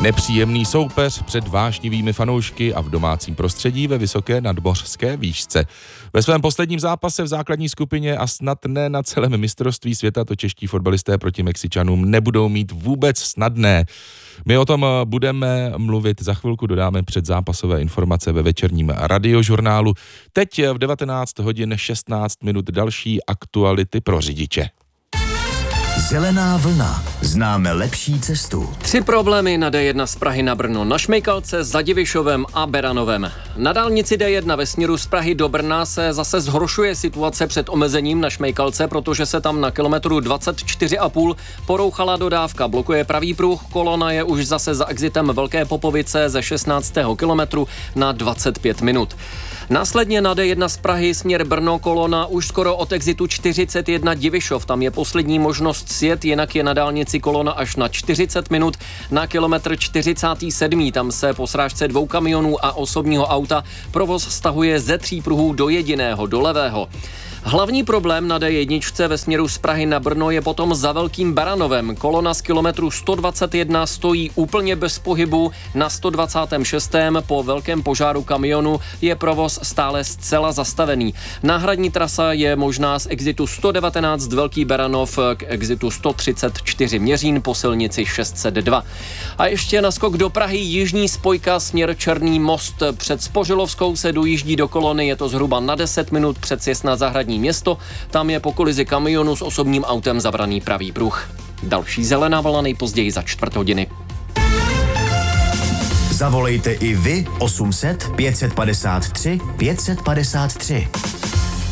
Nepříjemný soupeř před vášnivými fanoušky a v domácím prostředí ve vysoké nadmořské výšce. Ve svém posledním zápase v základní skupině a snad ne na celém mistrovství světa to čeští fotbalisté proti Mexičanům nebudou mít vůbec snadné. My o tom budeme mluvit za chvilku, dodáme předzápasové informace ve večerním radiožurnálu. Teď v 19 hodin 16 minut další aktuality pro řidiče. Zelená vlna. Známe lepší cestu. 3 problémy na D1 z Prahy na Brno, na Šmejkalce, za Divišovem a Beranovem. Na dálnici D1 ve směru z Prahy do Brna se zase zhoršuje situace před omezením na Šmejkalce, protože se tam na kilometru 24,5 porouchala dodávka. Blokuje pravý pruh, kolona je už zase za exitem Velké Popovice ze 16. kilometru na 25 minut. Následně na D1 z Prahy směr Brno, kolona už skoro od exitu 41 Divišov. Tam je poslední možnost sjet, jinak je na dálnici kolona až na 40 minut. Na kilometr 47. tam se po srážce 2 kamionů a osobního auta provoz stahuje ze 3 pruhů do jediného, do levého. Hlavní problém na D1 ve směru z Prahy na Brno je potom za Velkým Baranovem. Kolona z kilometru 121 stojí úplně bez pohybu. Na 126. po velkém požáru kamionu je provoz stále zcela zastavený. Náhradní trasa je možná z exitu 119 Velký Baranov k exitu 134 Měřín po silnici 602. A ještě naskok do Prahy, jižní spojka směr Černý Most. Před Spořilovskou se dojíždí do kolony, je to zhruba na 10 minut před sjezd na Zahradní Město, tam je po kolizi kamionu s osobním autem zavraný pravý pruh. Další zelená vlna nejpozději za 4 hodiny. Zavolejte i vy 800 553 553.